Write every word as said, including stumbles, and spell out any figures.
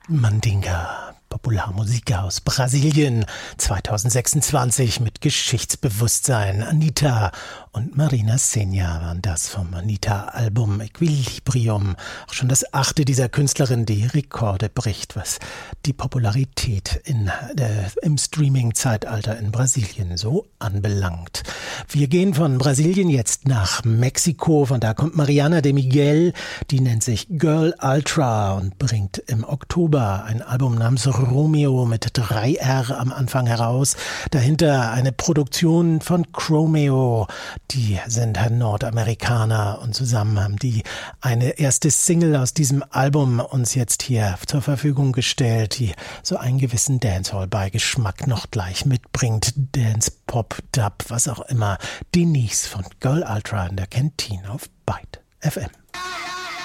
Mandinga, Popularmusik aus Brasilien, zweitausendsechsundzwanzig mit Geschichtsbewusstsein. Anitta und Marina Senna waren das vom Anitta-Album Equilibrium. Auch schon das achte dieser Künstlerin, die Rekorde bricht, was die Popularität in der, im Streaming-Zeitalter in Brasilien so anbelangt. Wir gehen von Brasilien jetzt nach Mexiko. Von da kommt Mariana de Miguel, die nennt sich Girl Ultra und bringt im Oktober ein Album namens Romeo mit drei R am Anfang heraus. Dahinter eine Produktion von Chromeo. Die sind Nordamerikaner und zusammen haben die eine erste Single aus diesem Album uns jetzt hier zur Verfügung gestellt, die so einen gewissen Dancehall-Beigeschmack noch gleich mitbringt. Dance, Pop, Dub, was auch immer. Denise von Girl Ultra in der Kantine auf Byte F M.